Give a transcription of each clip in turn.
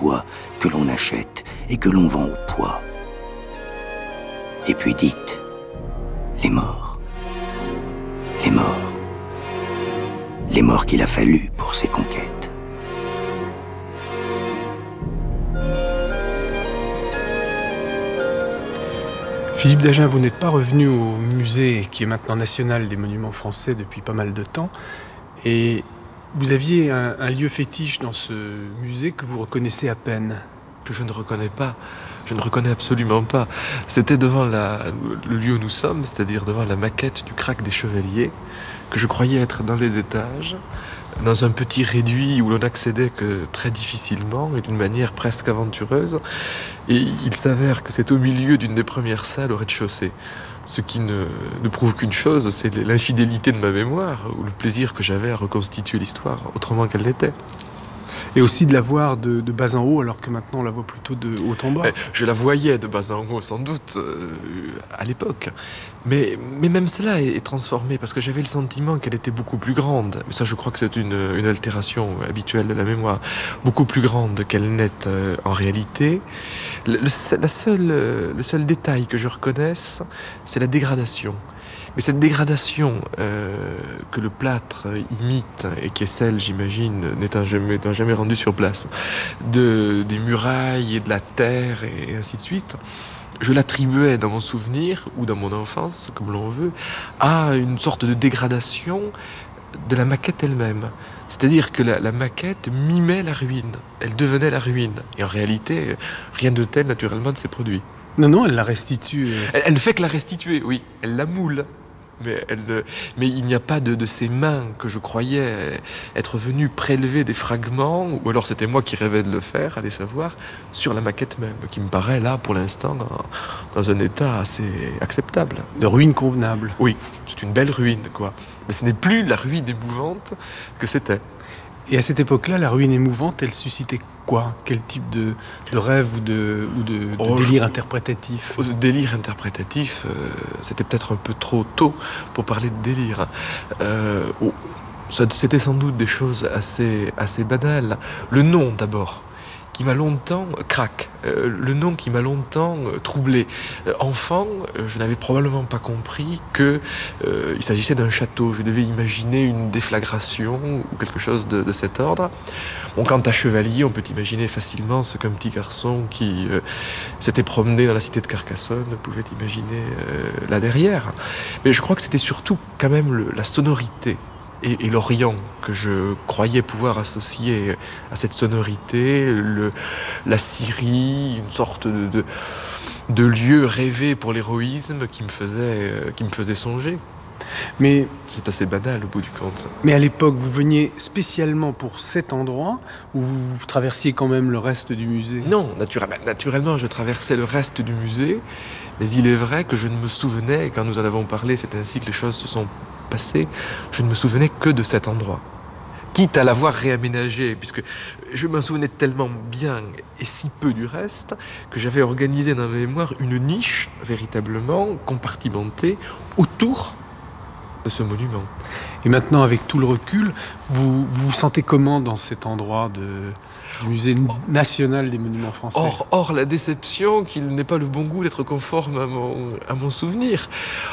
soie que l'on achète et que l'on vend au poids. Et puis dites, les morts. Les morts. Les morts qu'il a fallu pour ses conquêtes. Philippe Dagen, vous n'êtes pas revenu au musée qui est maintenant national des monuments français depuis pas mal de temps. Et vous aviez un lieu fétiche dans ce musée que vous reconnaissez à peine. Que je ne reconnais pas. Je ne reconnais absolument pas. C'était devant le lieu où nous sommes, c'est-à-dire devant la maquette du Krach des Chevaliers, que je croyais être dans les étages, dans un petit réduit où l'on n'accédait que très difficilement et d'une manière presque aventureuse. Et il s'avère que c'est au milieu d'une des premières salles au rez-de-chaussée. Ce qui ne prouve qu'une chose, c'est l'infidélité de ma mémoire, ou le plaisir que j'avais à reconstituer l'histoire autrement qu'elle l'était. Et aussi de la voir de bas en haut, alors que maintenant on la voit plutôt de haut en bas. Je la voyais de bas en haut, sans doute, à l'époque. Mais même cela est transformé, parce que j'avais le sentiment qu'elle était beaucoup plus grande. Mais ça, je crois que c'est une altération habituelle de la mémoire. Beaucoup plus grande qu'elle n'est en réalité. Le seul détail que je reconnaisse, c'est la dégradation. Mais cette dégradation que le plâtre imite, et qui est celle, j'imagine, n'étant jamais rendu sur place, des murailles et de la terre et ainsi de suite, je l'attribuais dans mon souvenir, ou dans mon enfance, comme l'on veut, à une sorte de dégradation de la maquette elle-même. C'est-à-dire que la maquette mimait la ruine, elle devenait la ruine. Et en réalité, rien de tel, naturellement, ne s'est produit. Non, elle la restitue. Elle ne fait que la restituer, oui. Elle la moule. Mais il n'y a pas de ces mains que je croyais être venues prélever des fragments, ou alors c'était moi qui rêvais de le faire, allez savoir, sur la maquette même, qui me paraît là, pour l'instant, dans un état assez acceptable. De ruine convenable. Oui, c'est une belle ruine, quoi. Mais ce n'est plus la ruine émouvante que c'était. Et à cette époque-là, la ruine émouvante, elle suscitait quoi ? Quel type de rêve ou de délire interprétatif ? Délire interprétatif, c'était peut-être un peu trop tôt pour parler de délire. C'était sans doute des choses assez banales. Le nom d'abord, qui m'a longtemps... Krach, le nom qui m'a longtemps troublé. Enfant, je n'avais probablement pas compris qu'il s'agissait d'un château. Je devais imaginer une déflagration ou quelque chose de cet ordre. Bon, quant à chevalier, on peut imaginer facilement ce qu'un petit garçon qui s'était promené dans la cité de Carcassonne pouvait imaginer là derrière. Mais je crois que c'était surtout quand même la sonorité et l'Orient que je croyais pouvoir associer à cette sonorité, la Syrie, une sorte de lieu rêvé pour l'héroïsme qui me faisait songer. Mais c'est assez banal au bout du compte. Mais à l'époque, vous veniez spécialement pour cet endroit ou vous traversiez quand même le reste du musée ? Non, naturellement, je traversais le reste du musée, mais il est vrai que je ne me souvenais, quand nous en avons parlé, c'est ainsi que les choses se sont passées, je ne me souvenais que de cet endroit. Quitte à l'avoir réaménagé, puisque je m'en souvenais tellement bien et si peu du reste, que j'avais organisé dans ma mémoire une niche véritablement compartimentée autour de ce monument. Et maintenant, avec tout le recul, vous vous sentez comment dans cet endroit du musée national des monuments français ? Or, la déception qu'il n'ait pas le bon goût d'être conforme à mon souvenir.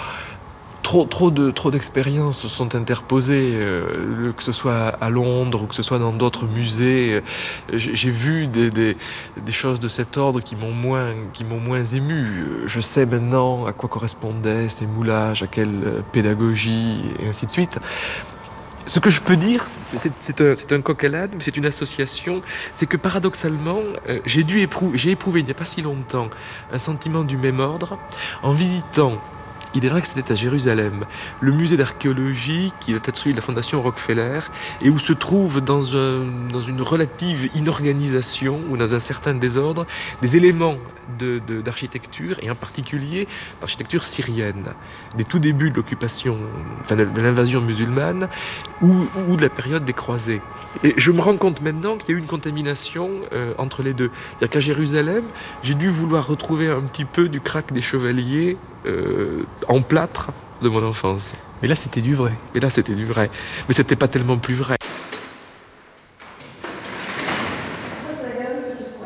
Trop d'expériences se sont interposées, que ce soit à Londres ou que ce soit dans d'autres musées. J'ai vu des choses de cet ordre qui m'ont moins ému. Je sais maintenant à quoi correspondaient ces moulages, à quelle pédagogie, et ainsi de suite. Ce que je peux dire, c'est un coq à l'âne, mais c'est une association. C'est que paradoxalement, j'ai éprouvé il n'y a pas si longtemps un sentiment du même ordre en visitant. Il est vrai que c'était à Jérusalem, le musée d'archéologie qui est celui de la Fondation Rockefeller et où se trouve dans une relative inorganisation ou dans un certain désordre des éléments d'architecture et en particulier d'architecture syrienne, des tout débuts de l'occupation, de l'invasion musulmane ou de la période des croisés. Et je me rends compte maintenant qu'il y a eu une contamination entre les deux. C'est-à-dire qu'à Jérusalem, j'ai dû vouloir retrouver un petit peu du Krach des Chevaliers en plâtre de mon enfance. Mais là, c'était du vrai. Mais c'était pas tellement plus vrai.